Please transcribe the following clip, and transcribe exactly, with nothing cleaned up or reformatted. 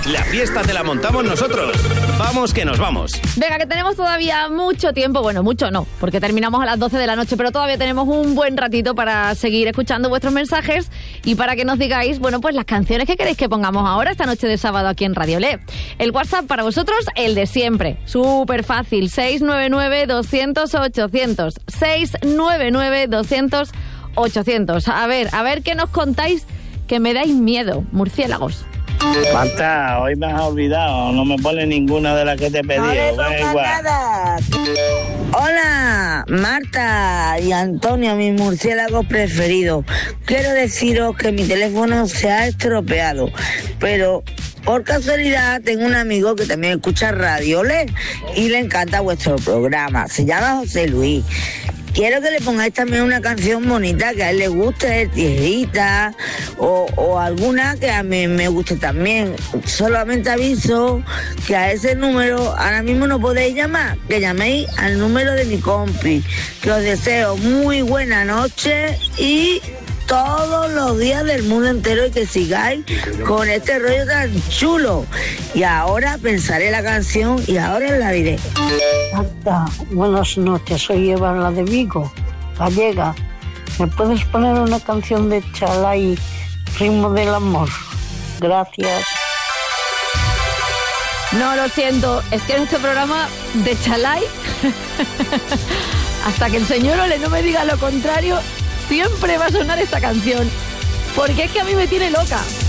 La fiesta te la montamos nosotros. Vamos que nos vamos. Venga, que tenemos todavía mucho tiempo. Bueno, mucho no, porque terminamos a las doce de la noche, pero todavía tenemos un buen ratito para seguir escuchando vuestros mensajes y para que nos digáis, bueno, pues las canciones que queréis que pongamos ahora esta noche de sábado aquí en Radio Le. El WhatsApp para vosotros, el de siempre. Súper fácil. seis nueve nueve, doscientos, ochocientos. seis nueve nueve, doscientos, ochocientos. A ver, a ver qué nos contáis, que me dais miedo, murciélagos. Marta, hoy me has olvidado, no me pones ninguna de las que te he pedido. No le pongas nada. Hola, Marta y Antonio, mis murciélagos preferidos. Quiero deciros que mi teléfono se ha estropeado, pero por casualidad tengo un amigo que también escucha Radio Le y le encanta vuestro programa. Se llama José Luis. Quiero que le pongáis también una canción bonita que a él le guste, Tierrita, o, o alguna que a mí me guste también. Solamente aviso que a ese número ahora mismo no podéis llamar, que llaméis al número de mi compi. Que os deseo muy buena noche y todos los días del mundo entero y que sigáis con este rollo tan chulo. Y ahora pensaré la canción y ahora la diré. Marta, buenas noches, soy Eva, la de Vigo, gallega. ¿Me puedes poner una canción de Chalay, Ritmo del Amor? Gracias. No, lo siento, es que en este programa de Chalay, hasta que el señor Ole no me diga lo contrario, siempre va a sonar esta canción, porque es que a mí me tiene loca.